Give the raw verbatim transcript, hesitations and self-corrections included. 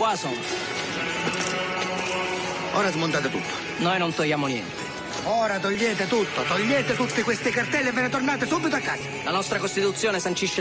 Qua sono. Ora smontate tutto. Noi non togliamo niente. Ora togliete tutto, togliete tutte queste cartelle e ve ne tornate subito a casa. La nostra Costituzione sancisce